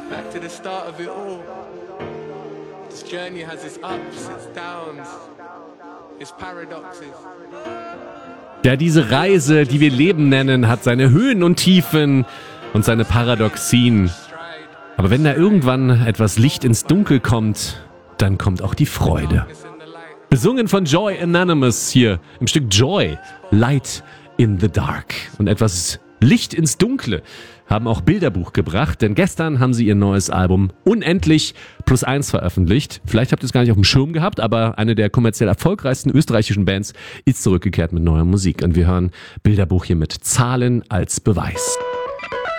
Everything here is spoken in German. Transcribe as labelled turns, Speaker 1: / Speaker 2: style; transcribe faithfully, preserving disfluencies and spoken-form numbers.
Speaker 1: Back to the start of it all. This journey has its ups, its downs, its paradoxes.
Speaker 2: Ja, diese Reise, die wir Leben nennen, hat seine Höhen und Tiefen und seine Paradoxien. Aber wenn da irgendwann etwas Licht ins Dunkel kommt, dann kommt auch die Freude. Besungen von Joy Anonymous hier im Stück Joy, Light in the Dark. Und etwas Licht ins Dunkle haben auch Bilderbuch gebracht, denn gestern haben sie ihr neues Album Unendlich plus eins veröffentlicht. Vielleicht habt ihr es gar nicht auf dem Schirm gehabt, aber eine der kommerziell erfolgreichsten österreichischen Bands ist zurückgekehrt mit neuer Musik. Und wir hören Bilderbuch hier mit Zahlen als Beweis.